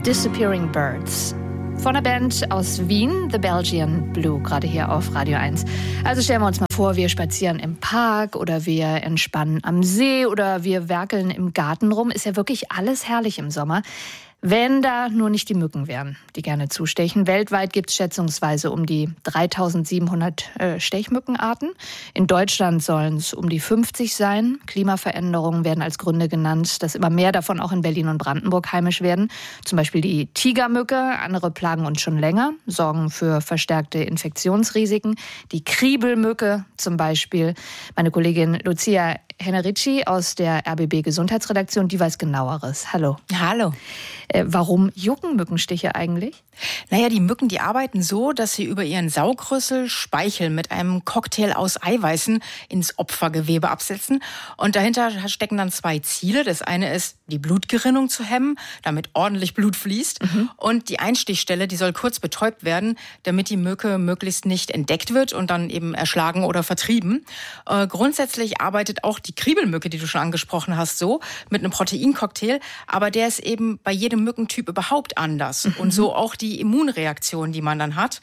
Disappearing Birds. Von der Band aus Wien, The Belgian Blue, gerade hier auf Radio 1. Also stellen wir uns mal vor, wir spazieren im Park oder wir entspannen am See oder wir werkeln im Garten rum. Ist ja wirklich alles herrlich im Sommer. Wenn da nur nicht die Mücken wären, die gerne zustechen. Weltweit gibt es schätzungsweise um die 3700 Stechmückenarten. In Deutschland sollen es um die 50 sein. Klimaveränderungen werden als Gründe genannt, dass immer mehr davon auch in Berlin und Brandenburg heimisch werden. Zum Beispiel die Tigermücke, andere plagen uns schon länger, sorgen für verstärkte Infektionsrisiken. Die Kriebelmücke zum Beispiel. Meine Kollegin Lucia Henerici aus der RBB Gesundheitsredaktion, die weiß Genaueres. Hallo. Hallo. Warum jucken Mückenstiche eigentlich? Naja, die Mücken, die arbeiten so, dass sie über ihren Saugrüssel Speichel mit einem Cocktail aus Eiweißen ins Opfergewebe absetzen. Und dahinter stecken dann zwei Ziele. Das eine ist, die Blutgerinnung zu hemmen, damit ordentlich Blut fließt. Und die Einstichstelle, die soll kurz betäubt werden, damit die Mücke möglichst nicht entdeckt wird und dann eben erschlagen oder vertrieben. Grundsätzlich arbeitet auch die Kriebelmücke, die du schon angesprochen hast, so mit einem Proteincocktail. Aber der ist eben bei jedem Mückentyp überhaupt anders. Und so auch die Immunreaktion, die man dann hat.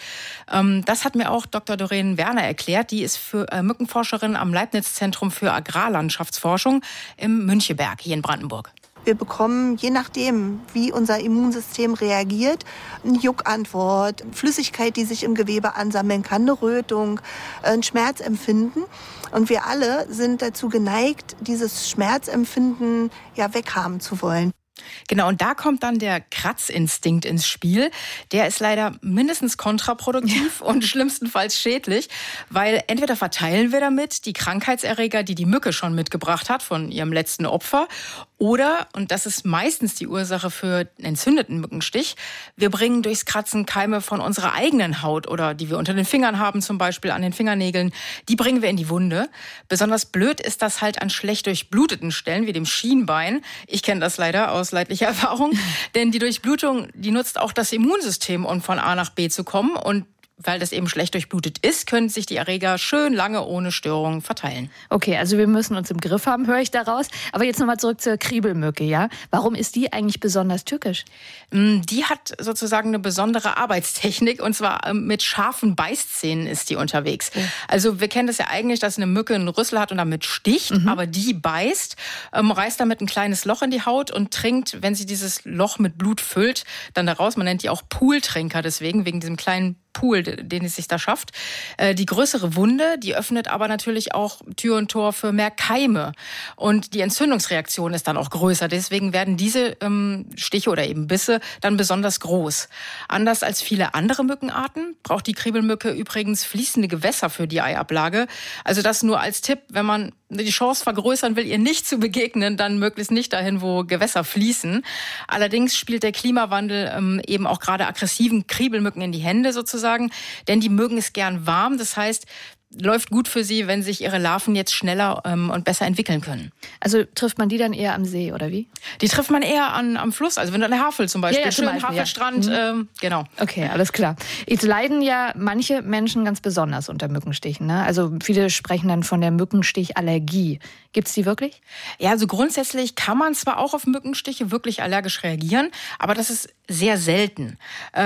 Das hat mir auch Dr. Doreen Werner erklärt. Die ist für Mückenforscherin am Leibniz-Zentrum für Agrarlandschaftsforschung im Müncheberg hier in Brandenburg. Wir bekommen, je nachdem, wie unser Immunsystem reagiert, eine Juckantwort, Flüssigkeit, die sich im Gewebe ansammeln kann, eine Rötung, ein Schmerzempfinden. Und wir alle sind dazu geneigt, dieses Schmerzempfinden weghaben zu wollen. Genau, und da kommt dann der Kratzinstinkt ins Spiel. Der ist leider mindestens kontraproduktiv und schlimmstenfalls schädlich, weil entweder verteilen wir damit die Krankheitserreger, die die Mücke schon mitgebracht hat von ihrem letzten Opfer, oder, und das ist meistens die Ursache für einen entzündeten Mückenstich, wir bringen durchs Kratzen Keime von unserer eigenen Haut oder die wir unter den Fingern haben, zum Beispiel an den Fingernägeln, die bringen wir in die Wunde. Besonders blöd ist das halt an schlecht durchbluteten Stellen wie dem Schienbein. Ich kenne das leider aus leidlicher Erfahrung, denn die Durchblutung, die nutzt auch das Immunsystem, um von A nach B zu kommen, und weil das eben schlecht durchblutet ist, können sich die Erreger schön lange ohne Störung verteilen. Okay, also wir müssen uns im Griff haben, höre ich daraus. Aber jetzt nochmal zurück zur Kriebelmücke, ja? Warum ist die eigentlich besonders tückisch? Die hat sozusagen eine besondere Arbeitstechnik, und zwar mit scharfen Beißzähnen ist die unterwegs. Ja. Also wir kennen das ja eigentlich, dass eine Mücke einen Rüssel hat und damit sticht, aber die beißt, reißt damit ein kleines Loch in die Haut und trinkt, wenn sie dieses Loch mit Blut füllt, dann daraus. Man nennt die auch Pooltrinker deswegen, wegen diesem kleinen Pool, den es sich da schafft. Die größere Wunde, die öffnet aber natürlich auch Tür und Tor für mehr Keime. Und die Entzündungsreaktion ist dann auch größer. Deswegen werden diese Stiche oder eben Bisse dann besonders groß. Anders als viele andere Mückenarten braucht die Kriebelmücke übrigens fließende Gewässer für die Eiablage. Also das nur als Tipp, wenn man die Chance vergrößern will, ihr nicht zu begegnen, dann möglichst nicht dahin, wo Gewässer fließen. Allerdings spielt der Klimawandel eben auch gerade aggressiven Kriebelmücken in die Hände sozusagen, denn die mögen es gern warm. Das heißt, läuft gut für sie, wenn sich ihre Larven jetzt schneller und besser entwickeln können. Also trifft man die dann eher am See, oder wie? Die trifft man eher am Fluss, also wenn du an der Havel zum Beispiel, schön Havelstrand, genau. Okay, alles klar. Jetzt leiden ja manche Menschen ganz besonders unter Mückenstichen, ne? Also viele sprechen dann von der Mückenstichallergie. Gibt's die wirklich? Ja, also grundsätzlich kann man zwar auch auf Mückenstiche wirklich allergisch reagieren, aber das ist sehr selten.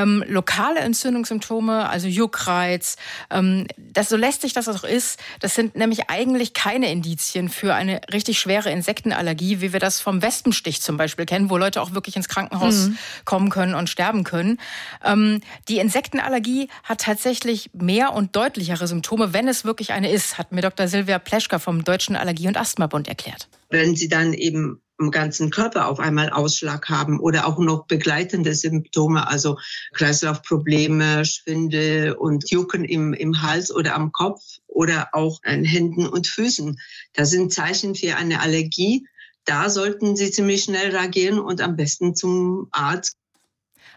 Lokale Entzündungssymptome, also Juckreiz, so lästig das auch ist, das sind nämlich eigentlich keine Indizien für eine richtig schwere Insektenallergie, wie wir das vom Wespenstich zum Beispiel kennen, wo Leute auch wirklich ins Krankenhaus kommen können und sterben können. Die Insektenallergie hat tatsächlich mehr und deutlichere Symptome, wenn es wirklich eine ist, hat mir Dr. Silvia Pleschka vom Deutschen Allergie- und Asthmabund erklärt. Wenn sie dann eben im ganzen Körper auf einmal Ausschlag haben oder auch noch begleitende Symptome, also Kreislaufprobleme, Schwindel und Jucken im Hals oder am Kopf oder auch an Händen und Füßen. Das sind Zeichen für eine Allergie. Da sollten Sie ziemlich schnell reagieren und am besten zum Arzt.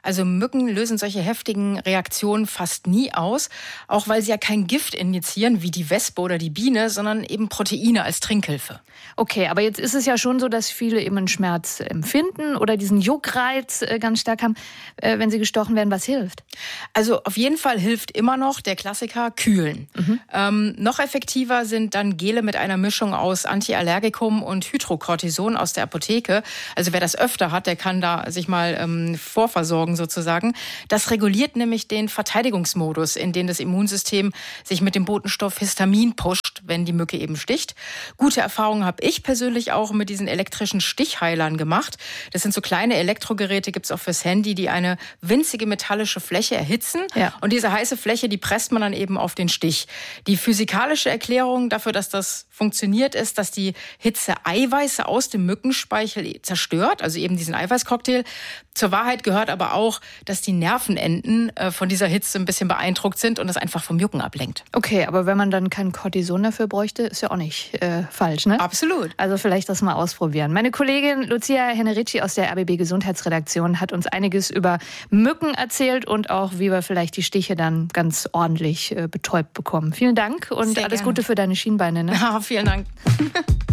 Also Mücken lösen solche heftigen Reaktionen fast nie aus, auch weil sie ja kein Gift injizieren, wie die Wespe oder die Biene, sondern eben Proteine als Trinkhilfe. Okay, aber jetzt ist es ja schon so, dass viele eben einen Schmerz empfinden oder diesen Juckreiz ganz stark haben, wenn sie gestochen werden. Was hilft? Also auf jeden Fall hilft immer noch der Klassiker Kühlen. Noch effektiver sind dann Gele mit einer Mischung aus Antiallergikum und Hydrocortison aus der Apotheke. Also wer das öfter hat, der kann da sich mal vorversorgen sozusagen. Das reguliert nämlich den Verteidigungsmodus, in den das Immunsystem sich mit dem Botenstoff Histamin pusht, wenn die Mücke eben sticht. Gute Erfahrungen habe ich persönlich auch mit diesen elektrischen Stichheilern gemacht. Das sind so kleine Elektrogeräte, gibt es auch fürs Handy, die eine winzige metallische Fläche erhitzen. Ja. Und diese heiße Fläche, die presst man dann eben auf den Stich. Die physikalische Erklärung dafür, dass das funktioniert, ist, dass die Hitze Eiweiße aus dem Mückenspeichel zerstört, also eben diesen Eiweißcocktail. Zur Wahrheit gehört aber auch, dass die Nervenenden von dieser Hitze ein bisschen beeindruckt sind und das einfach vom Jucken ablenkt. Okay, aber wenn man dann kein Cortison dafür bräuchte, ist ja auch nicht falsch, ne? Absolut. Also vielleicht das mal ausprobieren. Meine Kollegin Lucia Henerici aus der RBB Gesundheitsredaktion hat uns einiges über Mücken erzählt und auch, wie wir vielleicht die Stiche dann ganz ordentlich betäubt bekommen. Vielen Dank und Sehr alles gerne. Gute für deine Schienbeine. Ne? Ja, vielen Dank.